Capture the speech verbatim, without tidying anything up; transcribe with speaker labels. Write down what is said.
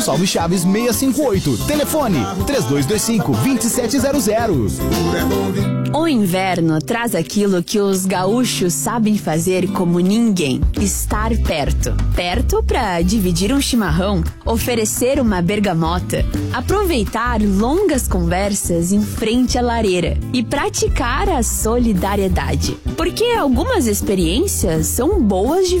Speaker 1: Gonçalves Chaves seiscentos e cinquenta e oito. Telefone três dois dois cinco, dois sete zero zero.
Speaker 2: O inverno traz aquilo que os gaúchos sabem fazer como ninguém: estar perto. Perto para dividir um chimarrão, oferecer uma bergamota, aproveitar longas conversas em frente à lareira e praticar a solidariedade. Porque algumas experiências são boas de